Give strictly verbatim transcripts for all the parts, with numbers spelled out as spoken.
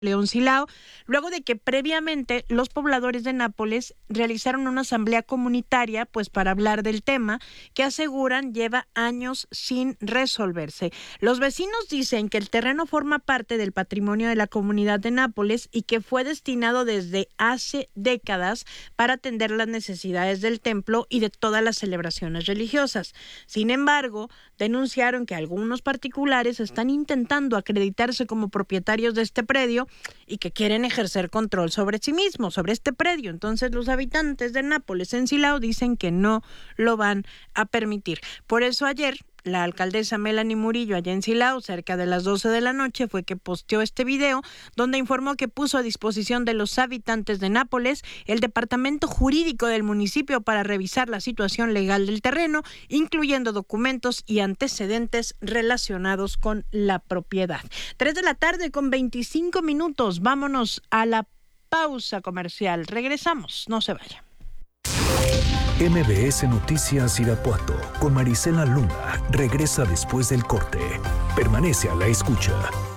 León Silao, luego de que previamente los pobladores de Nápoles realizaron una asamblea comunitaria pues para hablar del tema que aseguran lleva años sin resolverse. Los vecinos dicen que el terreno forma parte del patrimonio de la comunidad de Nápoles y que fue destinado desde hace décadas para atender las necesidades del templo y de todas las celebraciones religiosas. Sin embargo, denunciaron que algunos particulares están intentando acreditarse como propietarios de este predio y que quieren ejercer control sobre sí mismos, sobre este predio. Entonces los habitantes de Nápoles en Silao dicen que no lo van a permitir. Por eso ayer la alcaldesa Melanie Murillo allá en Silao, cerca de las doce de la noche, fue que posteó este video donde informó que puso a disposición de los habitantes de Nápoles el departamento jurídico del municipio para revisar la situación legal del terreno, incluyendo documentos y antecedentes relacionados con la propiedad. Tres de la tarde con veinticinco minutos. Vámonos a la pausa comercial. Regresamos, no se vaya. M B S Noticias Irapuato con Marisela Luna regresa después del corte. Permanece a la escucha.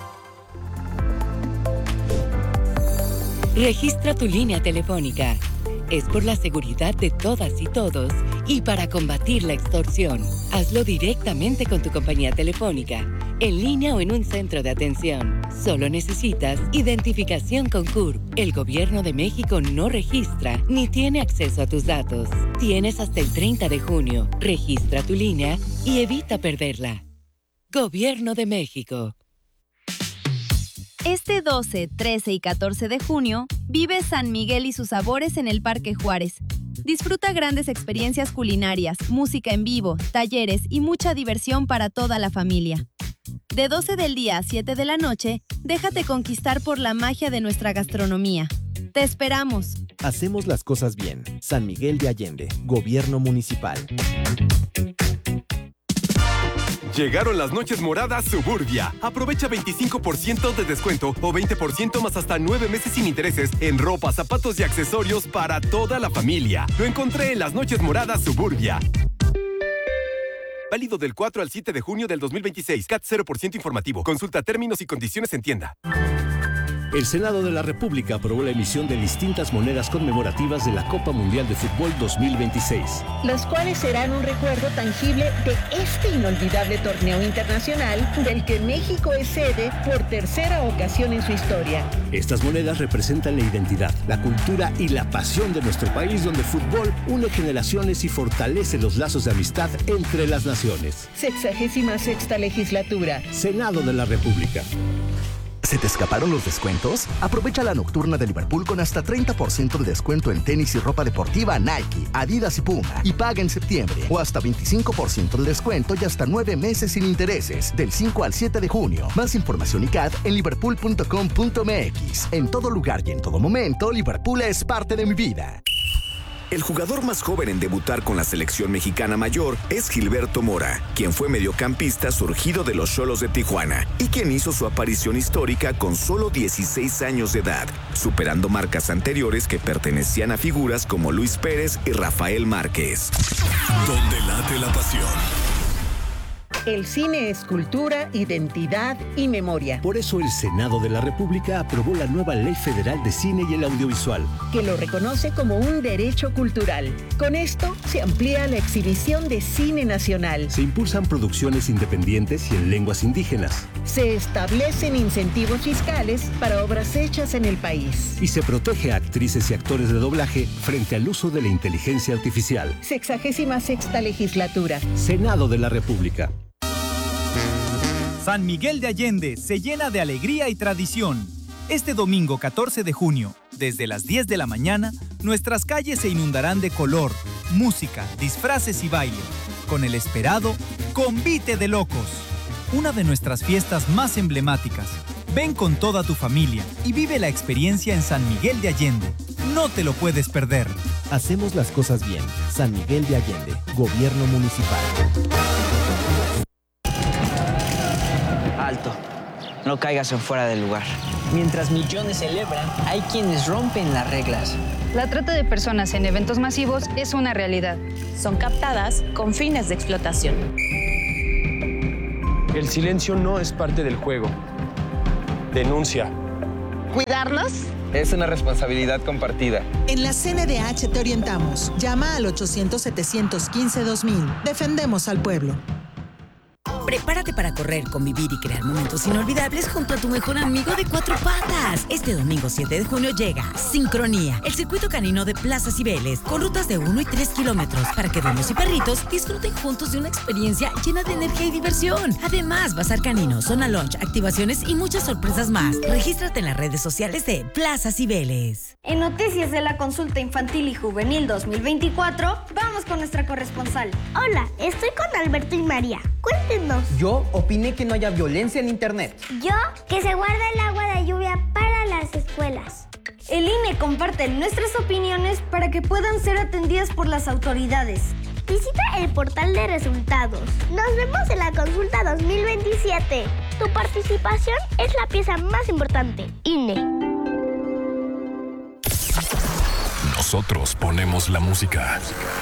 Registra tu línea telefónica. Es por la seguridad de todas y todos y para combatir la extorsión. Hazlo directamente con tu compañía telefónica, en línea o en un centro de atención. Solo necesitas identificación con C U R P. El Gobierno de México no registra ni tiene acceso a tus datos. Tienes hasta el treinta de junio. Registra tu línea y evita perderla. Gobierno de México. Este doce, trece y catorce de junio, vive San Miguel y sus sabores en el Parque Juárez. Disfruta grandes experiencias culinarias, música en vivo, talleres y mucha diversión para toda la familia. De doce del día a siete de la noche, déjate conquistar por la magia de nuestra gastronomía. ¡Te esperamos! Hacemos las cosas bien. San Miguel de Allende, Gobierno Municipal. Llegaron las noches moradas Suburbia. Aprovecha veinticinco por ciento de descuento o veinte por ciento más hasta nueve meses sin intereses en ropa, zapatos y accesorios para toda la familia. Lo encontré en las noches moradas Suburbia. Válido del cuatro al siete de junio del dos mil veintiséis. C A T cero por ciento informativo. Consulta términos y condiciones en tienda. El Senado de la República aprobó la emisión de distintas monedas conmemorativas de la Copa Mundial de Fútbol dos mil veintiséis. Las cuales serán un recuerdo tangible de este inolvidable torneo internacional del que México es sede por tercera ocasión en su historia. Estas monedas representan la identidad, la cultura y la pasión de nuestro país, donde el fútbol une generaciones y fortalece los lazos de amistad entre las naciones. Sexagésima sexta legislatura. Senado de la República. ¿Se te escaparon los descuentos? Aprovecha la nocturna de Liverpool con hasta treinta por ciento de descuento en tenis y ropa deportiva Nike, Adidas y Puma. Y paga en septiembre. O hasta veinticinco por ciento de descuento y hasta nueve meses sin intereses. Del cinco al siete de junio. Más información y C A D en liverpool punto com punto m x. En todo lugar y en todo momento, Liverpool es parte de mi vida. El jugador más joven en debutar con la selección mexicana mayor es Gilberto Mora, quien fue mediocampista surgido de los Xolos de Tijuana y quien hizo su aparición histórica con solo dieciséis años de edad, superando marcas anteriores que pertenecían a figuras como Luis Pérez y Rafael Márquez. Donde late la pasión. El cine es cultura, identidad y memoria. Por eso el Senado de la República aprobó la nueva Ley Federal de Cine y el Audiovisual, que lo reconoce como un derecho cultural. Con esto se amplía la exhibición de cine nacional. Se impulsan producciones independientes y en lenguas indígenas. Se establecen incentivos fiscales para obras hechas en el país. Y se protege a actrices y actores de doblaje frente al uso de la inteligencia artificial. Sexagésima sexta legislatura. Senado de la República. San Miguel de Allende se llena de alegría y tradición. Este domingo catorce de junio, desde las diez de la mañana, nuestras calles se inundarán de color, música, disfraces y baile, con el esperado Convite de Locos, una de nuestras fiestas más emblemáticas. Ven con toda tu familia y vive la experiencia en San Miguel de Allende. No te lo puedes perder. Hacemos las cosas bien. San Miguel de Allende, Gobierno Municipal. Alto, no caigas en fuera del lugar. Mientras millones celebran, hay quienes rompen las reglas. La trata de personas en eventos masivos es una realidad. Son captadas con fines de explotación. El silencio no es parte del juego. Denuncia. ¿Cuidarlos? Es una responsabilidad compartida. En la C N D H te orientamos. Llama al ochocientos, setecientos quince, dos mil. Defendemos al pueblo. Prepárate para correr, convivir y crear momentos inolvidables junto a tu mejor amigo de cuatro patas. Este domingo siete de junio llega Sincronía, el circuito canino de Plaza Cibeles, con rutas de uno y tres kilómetros para que dueños y perritos disfruten juntos de una experiencia llena de energía y diversión. Además, Bazar Canino, Zona Lunch, activaciones y muchas sorpresas más. Regístrate en las redes sociales de Plaza Cibeles. En Noticias de la Consulta Infantil y Juvenil dos mil veinticuatro, vamos con nuestra corresponsal. Hola, estoy con Alberto y María. Cuéntenos. Yo opiné que no haya violencia en internet. Yo, que se guarda el agua de lluvia para las escuelas. El I N E comparte nuestras opiniones para que puedan ser atendidas por las autoridades. Visita el portal de resultados. Nos vemos en la consulta dos mil veintisiete. Tu participación es la pieza más importante. I N E. Nosotros ponemos la música.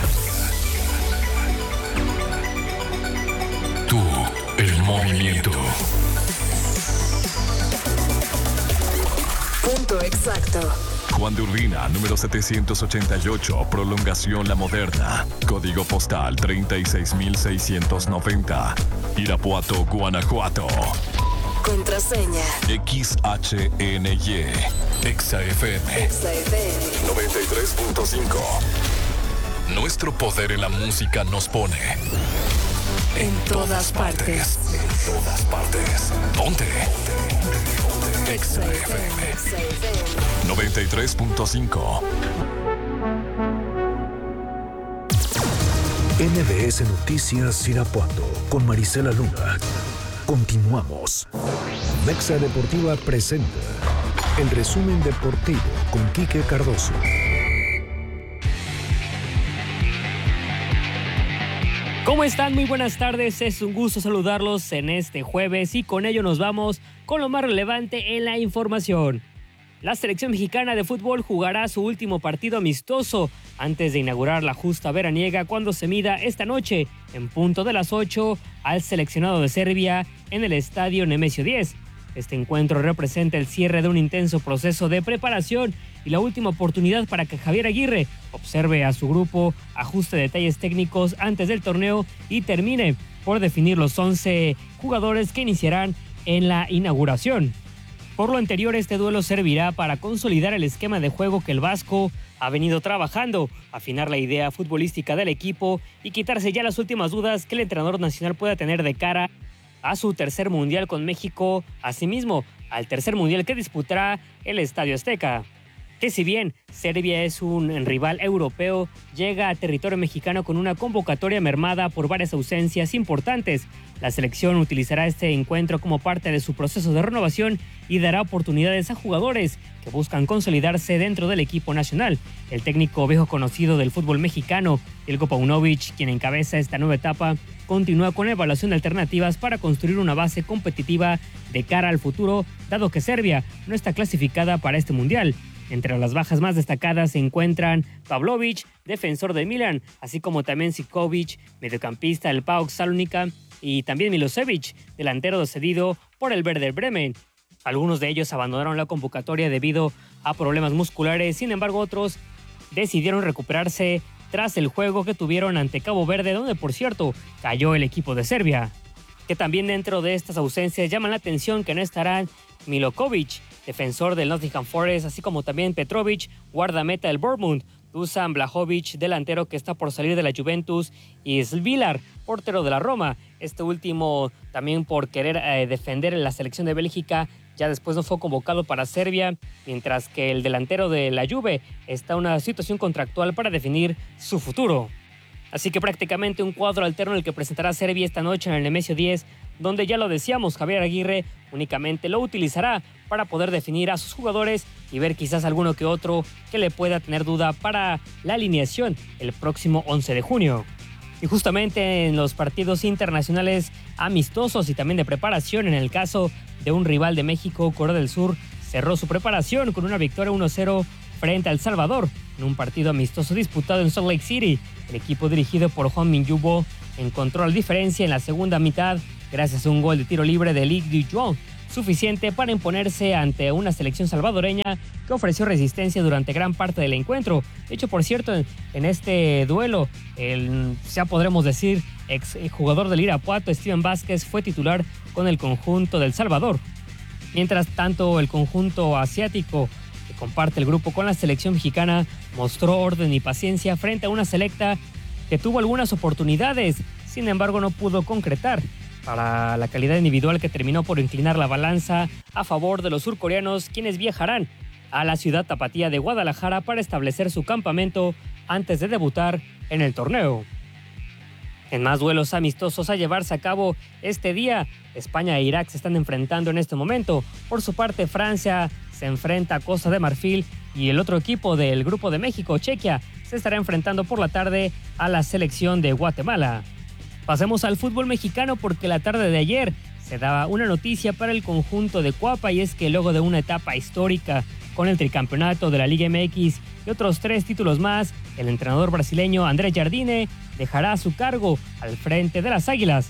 Tú, el movimiento. Punto exacto. Juan de Urbina, número setecientos ochenta y ocho, prolongación La Moderna. Código postal treinta y seis mil seiscientos noventa. Irapuato, Guanajuato. Contraseña. X H N Y. Exa F M. Exa F M. noventa y tres punto cinco. Nuestro poder en la música nos pone en todas partes. En todas partes. Ponte. Exa F M. noventa y tres punto cinco. N B S Noticias Irapuato con Marisela Luna. Continuamos. Mexa Deportiva presenta el resumen deportivo con Quique Cardoso. ¿Cómo están? Muy buenas tardes, es un gusto saludarlos en este jueves y con ello nos vamos con lo más relevante en la información. La selección mexicana de fútbol jugará su último partido amistoso antes de inaugurar la justa veraniega cuando se mida esta noche, en punto de las ocho, al seleccionado de Serbia en el estadio Nemesio diez. Este encuentro representa el cierre de un intenso proceso de preparación y la última oportunidad para que Javier Aguirre observe a su grupo, ajuste detalles técnicos antes del torneo y termine por definir los once jugadores que iniciarán en la inauguración. Por lo anterior, este duelo servirá para consolidar el esquema de juego que el Vasco ha venido trabajando, afinar la idea futbolística del equipo y quitarse ya las últimas dudas que el entrenador nacional pueda tener de cara a su tercer mundial con México, asimismo al tercer mundial que disputará el Estadio Azteca. Que si bien Serbia es un rival europeo, llega a territorio mexicano con una convocatoria mermada por varias ausencias importantes. La selección utilizará este encuentro como parte de su proceso de renovación y dará oportunidades a jugadores que buscan consolidarse dentro del equipo nacional. El técnico viejo conocido del fútbol mexicano, Jelko Paunovic, quien encabeza esta nueva etapa, continúa con la evaluación de alternativas para construir una base competitiva de cara al futuro, dado que Serbia no está clasificada para este mundial. Entre las bajas más destacadas se encuentran Pavlovic, defensor de Milan, así como también Sikovic, mediocampista del PAOK Salónica, y también Milosevic, delantero cedido por el Werder Bremen. Algunos de ellos abandonaron la convocatoria debido a problemas musculares, sin embargo otros decidieron recuperarse tras el juego que tuvieron ante Cabo Verde, donde por cierto cayó el equipo de Serbia. Que también dentro de estas ausencias llaman la atención que no estarán Milokovic, defensor del Nottingham Forest, así como también Petrovic, guardameta del Bournemouth, Dusan Vlahovic, delantero que está por salir de la Juventus, y Svilar, portero de la Roma. Este último también por querer eh, defender en la selección de Bélgica, ya después no fue convocado para Serbia, mientras que el delantero de la Juve está en una situación contractual para definir su futuro. Así que prácticamente un cuadro alterno el que presentará Serbia esta noche en el Nemesio diez, donde ya lo decíamos, Javier Aguirre únicamente lo utilizará para poder definir a sus jugadores y ver quizás alguno que otro que le pueda tener duda para la alineación el próximo once de junio. Y justamente en los partidos internacionales amistosos y también de preparación, en el caso de un rival de México, Corea del Sur cerró su preparación con una victoria uno cero frente a El Salvador en un partido amistoso disputado en Salt Lake City. El equipo dirigido por Juan Minjubo encontró la diferencia en la segunda mitad gracias a un gol de tiro libre de Lee Di-Juan. suficiente para imponerse ante una selección salvadoreña que ofreció resistencia durante gran parte del encuentro. De hecho, por cierto, en, en este duelo, el, ya podremos decir, ex jugador del Irapuato, Steven Vázquez, fue titular con el conjunto del Salvador. Mientras tanto, el conjunto asiático, que comparte el grupo con la selección mexicana, mostró orden y paciencia frente a una selecta que tuvo algunas oportunidades, sin embargo no pudo concretar para la calidad individual que terminó por inclinar la balanza a favor de los surcoreanos, quienes viajarán a la ciudad tapatía de Guadalajara para establecer su campamento antes de debutar en el torneo. En más duelos amistosos a llevarse a cabo este día, España e Irak se están enfrentando en este momento. Por su parte, Francia se enfrenta a Costa de Marfil y el otro equipo del Grupo de México, Chequia, se estará enfrentando por la tarde a la selección de Guatemala. Pasemos al fútbol mexicano porque la tarde de ayer se daba una noticia para el conjunto de Cuapa, y es que luego de una etapa histórica con el tricampeonato de la Liga M X y otros tres títulos más, el entrenador brasileño Andrés Jardine dejará su cargo al frente de las Águilas.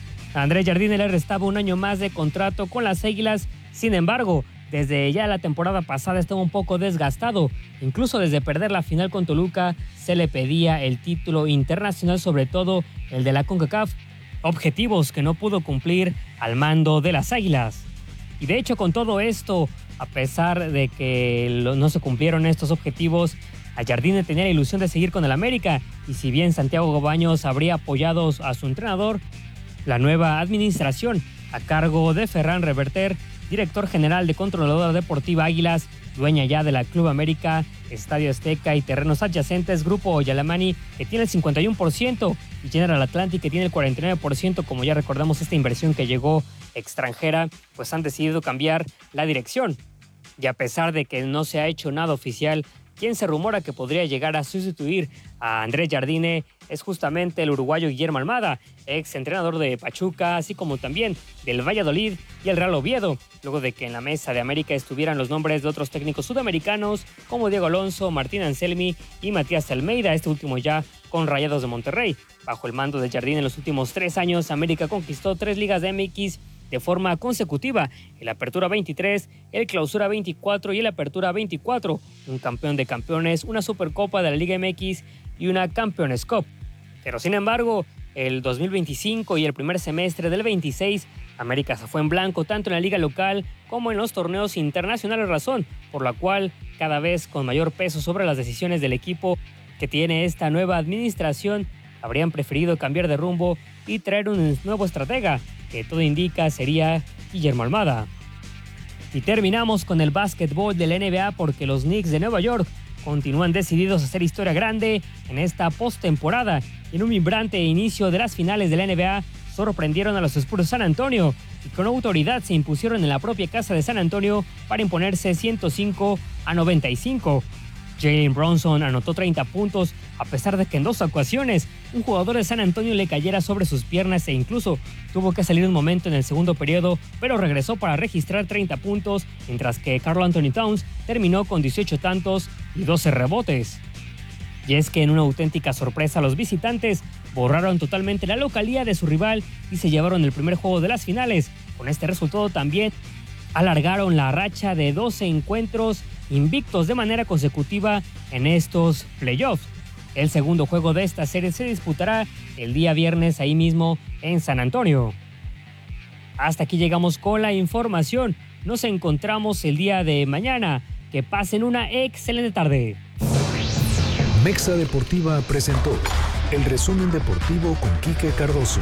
A Andrés Jardine le restaba un año más de contrato con las Águilas, sin embargo, desde ya la temporada pasada estaba un poco desgastado. Incluso desde perder la final con Toluca se le pedía el título internacional, sobre todo el de la CONCACAF, objetivos que no pudo cumplir al mando de las Águilas. Y de hecho, con todo esto, a pesar de que no se cumplieron estos objetivos, a Jardine tenía la ilusión de seguir con el América, y si bien Santiago Baños habría apoyado a su entrenador, la nueva administración a cargo de Ferran Reverter, director general de Controladora Deportiva Águilas, dueña ya de la Club América, Estadio Azteca y terrenos adyacentes, Grupo Yalamani, que tiene el cincuenta y uno por ciento, y General Atlantic, que tiene el cuarenta y nueve por ciento, como ya recordamos esta inversión que llegó extranjera, pues han decidido cambiar la dirección. Y a pesar de que no se ha hecho nada oficial, quien se rumora que podría llegar a sustituir a Andrés Jardine es justamente el uruguayo Guillermo Almada, ex entrenador de Pachuca, así como también del Valladolid y el Real Oviedo, luego de que en la mesa de América estuvieran los nombres de otros técnicos sudamericanos como Diego Alonso, Martín Anselmi y Matías Almeida, este último ya con Rayados de Monterrey. Bajo el mando de Jardine en los últimos tres años, América conquistó tres ligas de M X de forma consecutiva, el Apertura veintitrés, el Clausura veinticuatro y el Apertura veinticuatro, un campeón de campeones, una Supercopa de la Liga M X y una Campeones Cup. Pero sin embargo, el dos mil veinticinco y el primer semestre del veintiséis, América se fue en blanco tanto en la liga local como en los torneos internacionales, razón por la cual cada vez con mayor peso sobre las decisiones del equipo que tiene esta nueva administración, habrían preferido cambiar de rumbo y traer un nuevo estratega, que todo indica sería Guillermo Almada. Y terminamos con el básquetbol de la N B A porque los Knicks de Nueva York continúan decididos a hacer historia grande en esta postemporada. En un vibrante inicio de las finales de la N B A, sorprendieron a los Spurs de San Antonio y con autoridad se impusieron en la propia casa de San Antonio para imponerse ciento cinco a noventa y cinco. Jalen Brunson anotó treinta puntos a pesar de que en dos ocasiones un jugador de San Antonio le cayera sobre sus piernas e incluso tuvo que salir un momento en el segundo periodo, pero regresó para registrar treinta puntos, mientras que Karl Anthony Towns terminó con dieciocho tantos y doce rebotes. Y es que en una auténtica sorpresa los visitantes borraron totalmente la localía de su rival y se llevaron el primer juego de las finales. Con este resultado también alargaron la racha de doce encuentros invictos de manera consecutiva en estos playoffs. El segundo juego de esta serie se disputará el día viernes ahí mismo en San Antonio. Hasta aquí llegamos con la información. Nos encontramos el día de mañana. Que pasen una excelente tarde. Mexa Deportiva presentó el resumen deportivo con Quique Cardoso.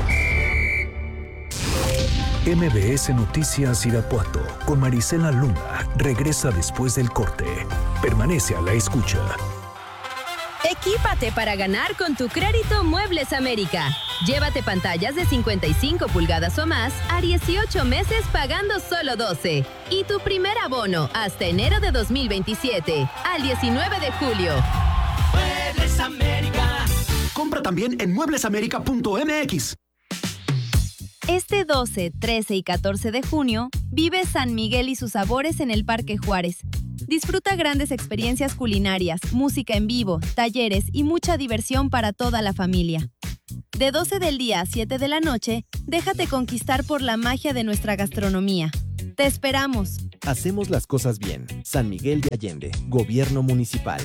M B S Noticias Irapuato con Marisela Luna regresa después del corte. Permanece a la escucha. Equípate para ganar con tu crédito Muebles América. Llévate pantallas de cincuenta y cinco pulgadas o más a dieciocho meses pagando solo doce. Y tu primer abono hasta enero de dos mil veintisiete al diecinueve de julio. Muebles América. Compra también en muebles américa punto m x. Este doce, trece y catorce de junio, vive San Miguel y sus sabores en el Parque Juárez. Disfruta grandes experiencias culinarias, música en vivo, talleres y mucha diversión para toda la familia. De doce del día a siete de la noche, déjate conquistar por la magia de nuestra gastronomía. ¡Te esperamos! Hacemos las cosas bien. San Miguel de Allende, Gobierno Municipal.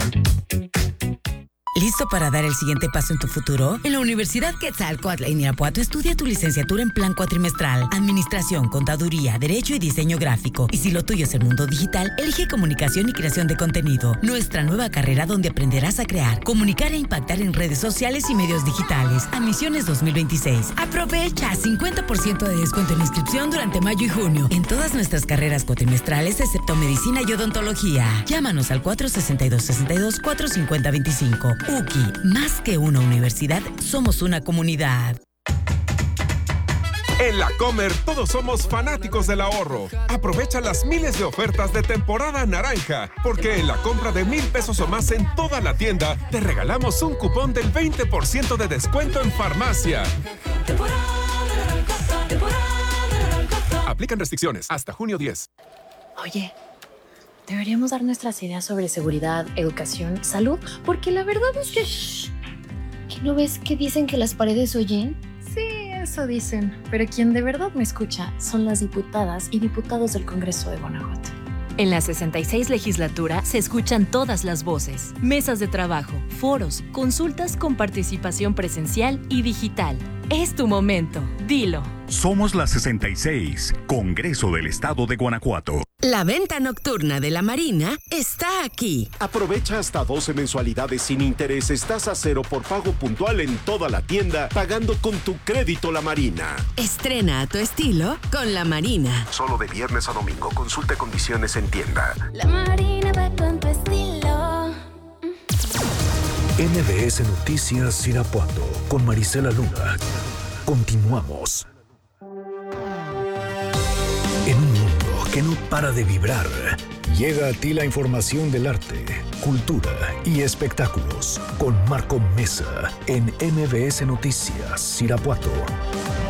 ¿Listo para dar el siguiente paso en tu futuro? En la Universidad Quetzalcóatl en Irapuato estudia tu licenciatura en plan cuatrimestral, Administración, Contaduría, Derecho y Diseño Gráfico. Y si lo tuyo es el mundo digital, elige Comunicación y Creación de Contenido, nuestra nueva carrera donde aprenderás a crear, comunicar e impactar en redes sociales y medios digitales. Admisiones dos mil veintiséis. Aprovecha cincuenta por ciento de descuento en inscripción durante mayo y junio en todas nuestras carreras cuatrimestrales excepto Medicina y Odontología. Llámanos al cuatro seis dos, seis dos, cuatro cinco cero dos cinco. U C I, más que una universidad, somos una comunidad. En La Comer todos somos fanáticos del ahorro. Aprovecha las miles de ofertas de temporada naranja, porque en la compra de mil pesos o más en toda la tienda, te regalamos un cupón del veinte por ciento de descuento en farmacia. Aplican restricciones hasta junio diez. Oye, deberíamos dar nuestras ideas sobre seguridad, educación, salud, porque la verdad es que... Shh, ¿que no ves que dicen que las paredes oyen? sí, eso dicen, pero quien de verdad me escucha son las diputadas y diputados del Congreso de Guanajuato. En la sesenta y seis legislatura se escuchan todas las voces, mesas de trabajo, foros, consultas con participación presencial y digital. Es tu momento, dilo. Somos la sesenta y seis, Congreso del Estado de Guanajuato. La venta nocturna de la Marina está aquí. Aprovecha hasta doce mensualidades sin intereses, tasa cero por pago puntual en toda la tienda, pagando con tu crédito La Marina. Estrena a tu estilo con La Marina. Solo de viernes a domingo. Consulta condiciones en tienda. La Marina va con tu estilo. N B S Noticias Irapuato con Marisela Luna. Continuamos. En un mundo que no para de vibrar, llega a ti la información del arte, cultura y espectáculos con Marco Mesa en N B S Noticias Irapuato.